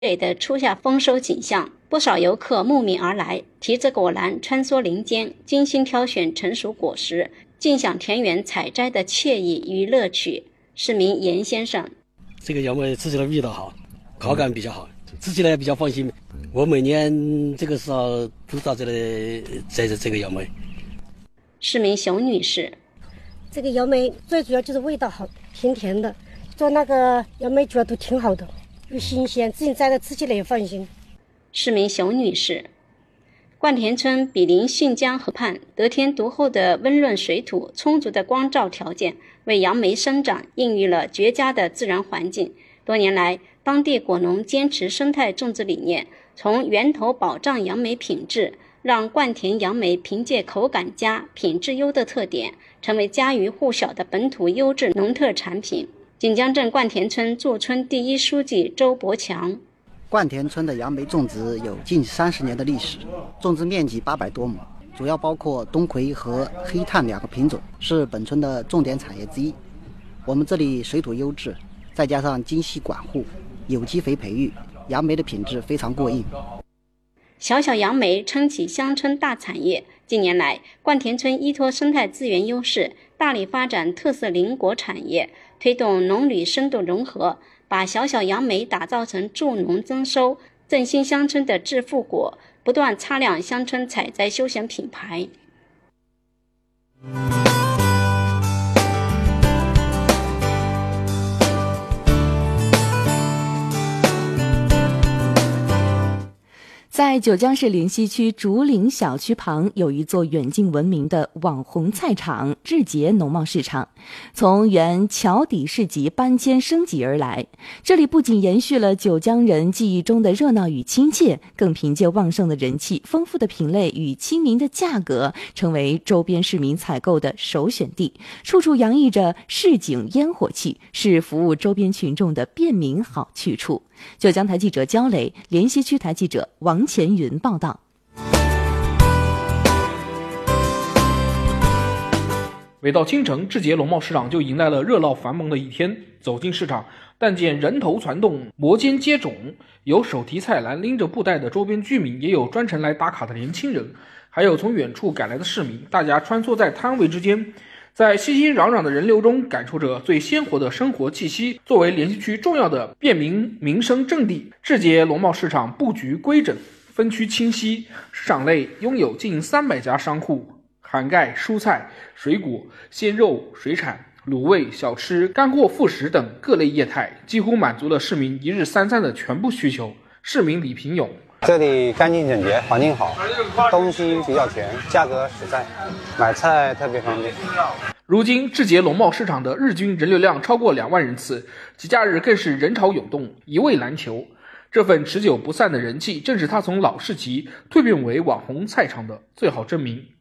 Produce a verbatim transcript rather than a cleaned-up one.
美的初夏丰收景象，不少游客慕名而来，提着果篮穿梭林间，精心挑选成熟果实，尽享田园采摘的惬意与乐趣。市民严先生： 这个杨梅吃起来味道好，口感比较好，吃起来比较放心。我每年这个时候都到这里摘着这个杨梅。 市民熊女士： 这个杨梅最主要就是味道好，甜甜的，做那个杨梅卷都挺好的，又新鲜，自己摘的吃起来也放心。 市民熊女士：灌田村毗邻沁江河畔，得天独厚的温润水土、充足的光照条件，为杨梅生长孕育了绝佳的自然环境。多年来，当地果农坚持生态种植理念，从源头保障杨梅品质，让灌田杨梅凭借口感佳、品质优的特点，成为家喻户晓的本土优质农特产品。锦江镇灌田村驻村第一书记周伯强： 灌田村的杨梅种植有近三十年的历史，种植面积八百多亩，主要包括冬葵和黑炭两个品种，是本村的重点产业之一。我们这里水土优质，再加上精细管护、有机肥培育，杨梅的品质非常过硬。 小小杨梅撑起乡村大产业。近年来，灌田村依托生态资源优势，大力发展特色林果产业，推动农旅深度融合，把小小杨梅打造成助农增收、振兴乡村的致富果，不断擦亮乡村采摘休闲品牌。 在九江市灵溪区竹林小区旁有一座远近闻名的网红菜场——志杰农贸市场，从原桥底市集搬迁升级而来。这里不仅延续了九江人记忆中的热闹与亲切，更凭借旺盛的人气、丰富的品类与亲民的价格，成为周边市民采购的首选地。处处洋溢着市井烟火气，是服务周边群众的便民好去处。九江台记者焦雷，莲溪区台记者王乾云报道。 每到清晨，志杰农贸市场就迎来了热闹繁忙的一天。走进市场，但见人头攒动，摩肩接踵，有手提菜篮拎着布袋的周边居民，也有专程来打卡的年轻人，还有从远处赶来的市民。大家穿梭在摊位之间，在熙熙攘攘的人流中感受着最鲜活的生活气息。作为莲溪区重要的便民民生阵地，志杰农贸市场布局规整，分区清晰，市场内拥有近三百家商户，涵盖蔬菜、水果、鲜肉、水产、卤味、小吃、干货副食等各类业态，几乎满足了市民一日三餐的全部需求。市民李平勇： 这里干净整洁，环境好，东西比较全，价格实在，买菜特别方便。 如今志杰农贸市场的日均人流量超过两万人次，节假日更是人潮涌动，一位难求。这份持久不散的人气，正是它从老市集蜕变为网红菜场的最好证明。